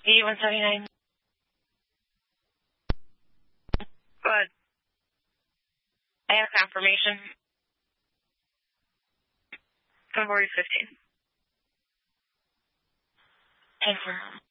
8179. Good. I have confirmation. February 15th. Confirm.